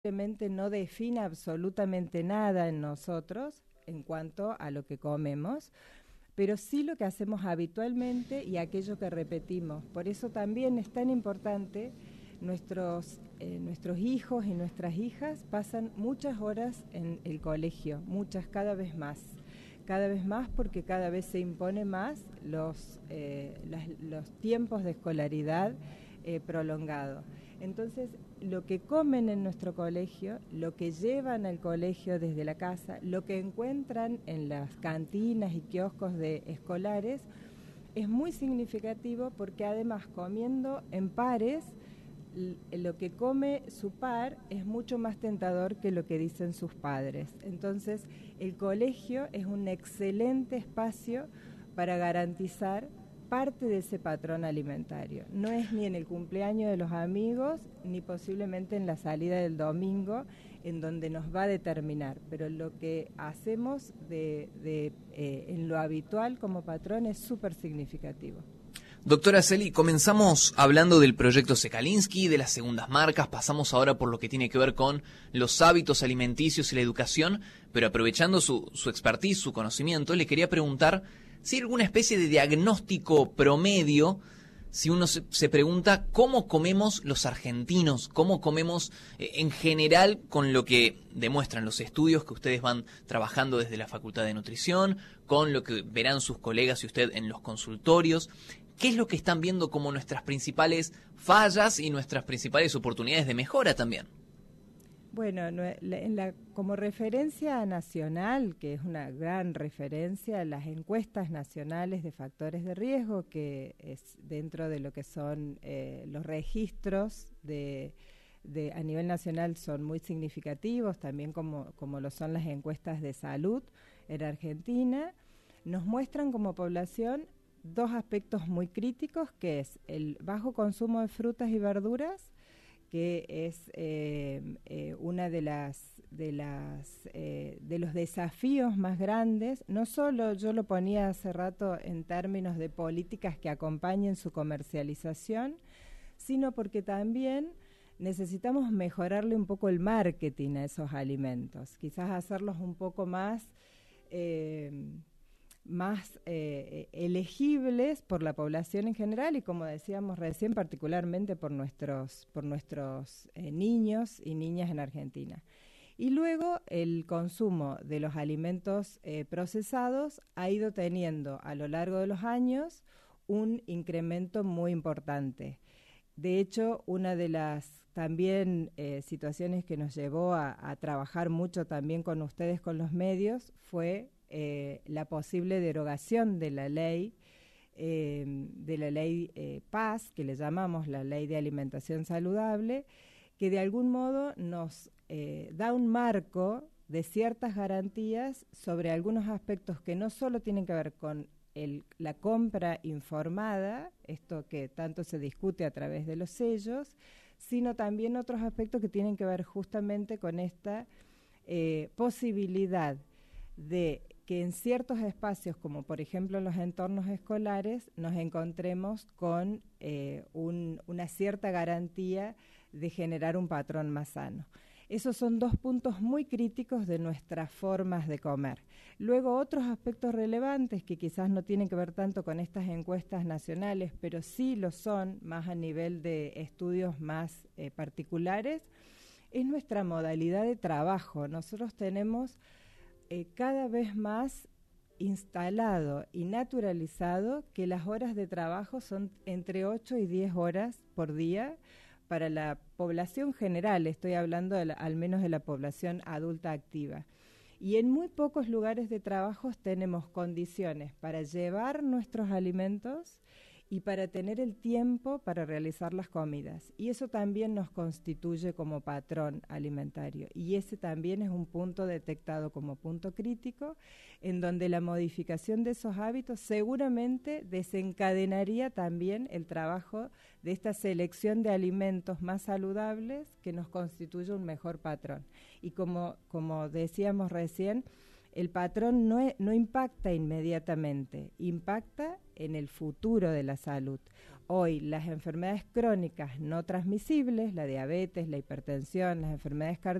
posiblemente no defina absolutamente nada en nosotros en cuanto a lo que comemos, pero sí lo que hacemos habitualmente y aquello que repetimos. Por eso también es tan importante, nuestros hijos y nuestras hijas pasan muchas horas en el colegio, muchas, cada vez más porque cada vez se impone más los tiempos de escolaridad prolongado. Entonces, lo que comen en nuestro colegio, lo que llevan al colegio desde la casa, lo que encuentran en las cantinas y kioscos de escolares, es muy significativo porque además comiendo en pares, lo que come su par es mucho más tentador que lo que dicen sus padres. Entonces, el colegio es un excelente espacio para garantizar parte de ese patrón alimentario. No es ni en el cumpleaños de los amigos, ni posiblemente en la salida del domingo, en donde nos va a determinar, pero lo que hacemos en lo habitual como patrón es súper significativo. Doctora Celi, comenzamos hablando del proyecto Sekalinski, de las segundas marcas, pasamos ahora por lo que tiene que ver con los hábitos alimenticios y la educación, pero aprovechando su expertise, su conocimiento, le quería preguntar si hay alguna especie de diagnóstico promedio, si uno se pregunta cómo comemos los argentinos, cómo comemos en general con lo que demuestran los estudios que ustedes van trabajando desde la Facultad de Nutrición, con lo que verán sus colegas y usted en los consultorios. ¿Qué es lo que están viendo como nuestras principales fallas y nuestras principales oportunidades de mejora también? Bueno, como referencia nacional, que es una gran referencia, las encuestas nacionales de factores de riesgo, que es dentro de lo que son los registros a nivel nacional, son muy significativos, también como lo son las encuestas de salud en Argentina, nos muestran como población dos aspectos muy críticos, que es el bajo consumo de frutas y verduras, que es una de los desafíos más grandes. No solo, yo lo ponía hace rato en términos de políticas que acompañen su comercialización, sino porque también necesitamos mejorarle un poco el marketing a esos alimentos, quizás hacerlos un poco más elegibles por la población en general y, como decíamos recién, particularmente por nuestros niños y niñas en Argentina. Y luego el consumo de los alimentos procesados ha ido teniendo a lo largo de los años un incremento muy importante. De hecho, una de las también situaciones que nos llevó a trabajar mucho también con ustedes, con los medios, fue la posible derogación de la ley PAS, que le llamamos la Ley de Alimentación Saludable, que de algún modo nos da un marco de ciertas garantías sobre algunos aspectos que no solo tienen que ver con la compra informada, esto que tanto se discute a través de los sellos, sino también otros aspectos que tienen que ver justamente con esta posibilidad de que en ciertos espacios, como por ejemplo en los entornos escolares, nos encontremos con una cierta garantía de generar un patrón más sano. Esos son dos puntos muy críticos de nuestras formas de comer. Luego, otros aspectos relevantes que quizás no tienen que ver tanto con estas encuestas nacionales, pero sí lo son más a nivel de estudios más particulares, es nuestra modalidad de trabajo. Nosotros tenemos cada vez más instalado y naturalizado que las horas de trabajo son entre 8 y 10 horas por día para la población general, estoy hablando al menos de la población adulta activa. Y en muy pocos lugares de trabajo tenemos condiciones para llevar nuestros alimentos y para tener el tiempo para realizar las comidas. Y eso también nos constituye como patrón alimentario. Y ese también es un punto detectado como punto crítico, en donde la modificación de esos hábitos seguramente desencadenaría también el trabajo de esta selección de alimentos más saludables que nos constituye un mejor patrón. Y como decíamos recién, el patrón no impacta inmediatamente, impacta en el futuro de la salud. Hoy las enfermedades crónicas no transmisibles, la diabetes, la hipertensión, las enfermedades cardíacas,